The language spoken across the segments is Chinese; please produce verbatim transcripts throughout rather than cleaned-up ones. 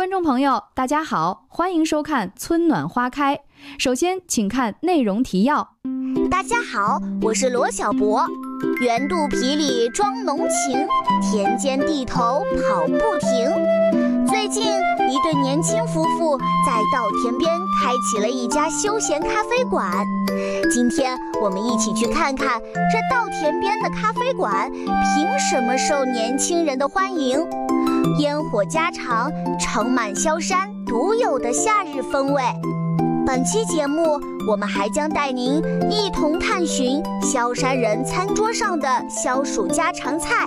观众朋友，大家好，欢迎收看《春暖花开》。首先，请看内容提要。 大家好，我是罗小博。圆肚皮里装浓情，田间地头跑不停。最近，一对年轻夫妇在稻田边开启了一家休闲咖啡馆。今天我们一起去看看这稻田边的咖啡馆凭什么受年轻人的欢迎。烟火家常，盛满萧山独有的夏日风味。本期节目，我们还将带您一同探寻萧山人餐桌上的消暑家常菜。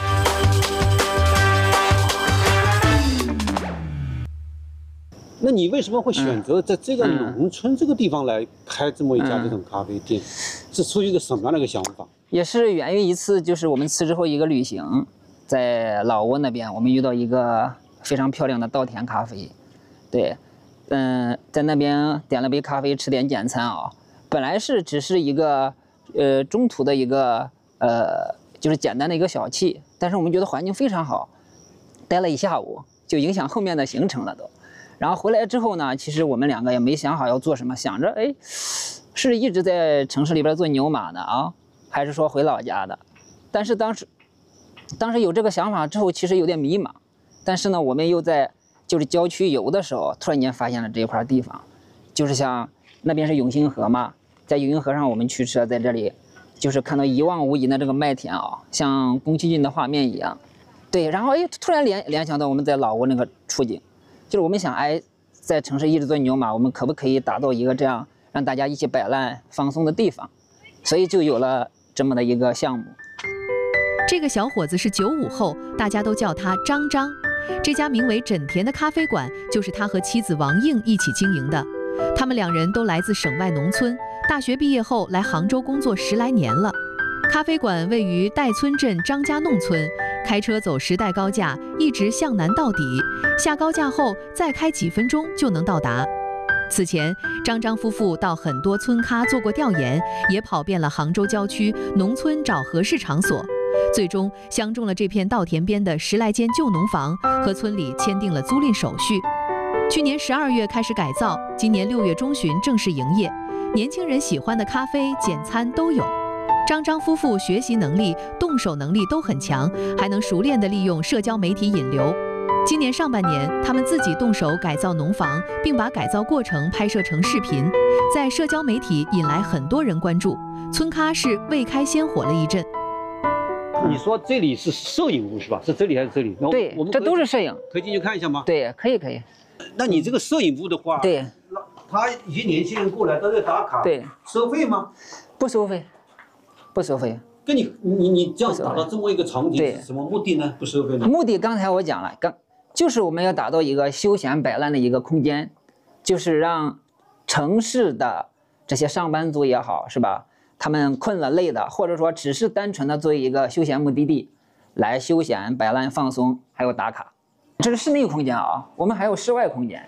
那你为什么会选择在这个农村这个地方来开这么一家这种咖啡店？嗯、是出于一个什么样的一个想法？ 也是源于一次，就是我们辞职后一个旅行，在老挝那边，我们遇到一个非常漂亮的稻田咖啡，对。嗯，在那边点了杯咖啡，吃点简餐啊。本来是只是一个，呃，中途的一个，呃，就是简单的一个小憩，但是我们觉得环境非常好，待了一下午，就影响后面的行程了都。然后回来之后呢，其实我们两个也没想好要做什么，想着，哎，是一直在城市里边做牛马的啊，还是说回老家的？但是当时，当时有这个想法之后，其实有点迷茫。但是呢，我们又在。就是郊区游的时候，突然间发现了这一块地方，就是像那边是永兴河嘛，在永兴河上我们驱车在这里，就是看到一望无垠的这个麦田啊，像宫崎骏的画面一样。对，然后哎，突然联联想到我们在老挝那个处境，就是我们想哎，在城市一直做牛马，我们可不可以打造一个这样让大家一起摆烂放松的地方？所以就有了这么的一个项目。 这个小伙子是九五后，大家都叫他张张。这家名为枕田的咖啡馆就是他和妻子王应一起经营的。他们两人都来自省外农村，大学毕业后来杭州工作十来年了。咖啡馆位于岱村镇张家弄村，开车走时代高架，一直向南到底，下高架后再开几分钟就能到达。此前，张张夫妇到很多村咖做过调研，也跑遍了杭州郊区农村找合适场所。最终相中了这片稻田边的十来间旧农房，和村里签订了租赁手续。去年十二月开始改造，今年六月中旬正式营业。年轻人喜欢的咖啡、简餐都有。张张夫妇学习能力、动手能力都很强，还能熟练地利用社交媒体引流。今年上半年，他们自己动手改造农房，并把改造过程拍摄成视频，在社交媒体引来很多人关注。村咖是未开先火了一阵。 你说这里是摄影屋是吧？是这里还是这里？ 对，我们这都是摄影。 可以进去看一下吗？ 对，可以可以。 那你这个摄影屋的话， 对， 他一些年轻人过来都在打卡， 对， 收费吗？ 不收费，不收费。 跟你你你这样打造这么一个场景是什么目的呢？不收费呢？ 目的刚才我讲了，刚就是我们要打造一个休闲摆烂的一个空间，就是让城市的这些上班族也好，是吧？他们困了累的，或者说只是单纯的作为一个休闲目的地来休闲摆烂放松，还有打卡。这是室内空间啊，我们还有室外空间。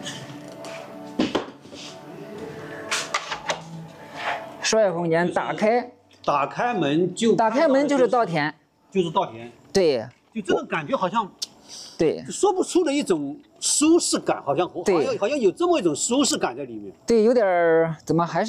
室外空间打开， 打开门就打开门就是稻田， 就是稻田。 对， 就这种感觉好像， 对， 说不出的一种舒适感，好像好像好像有这么一种舒适感在里面。 对，有点怎么还是。